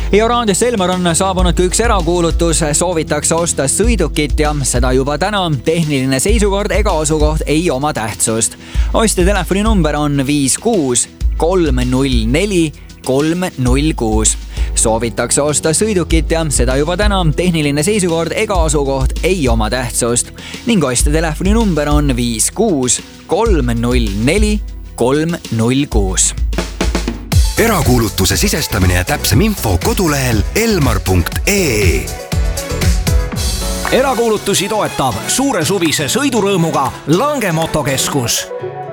ja raadios Elmar on saabunud ka üks erakuulutus. Soovitakse osta sõidukit ja seda juba täna. Tehniline seisukord ega asukoht ei oma tähtsust. Ostja telefoninumber on 56 304 306. Soovitakse osta sõidukit ja seda juba täna. Tehniline seisukord ega asukoht ei oma tähtsust. Ning ostja telefoninumber on 56 304 306. Erakuulutuse sisestamine ja täpsem info kodulehel elmar.ee. Erakuulutusi toetab suure suvise sõidurõõmuga Lange Motokeskus.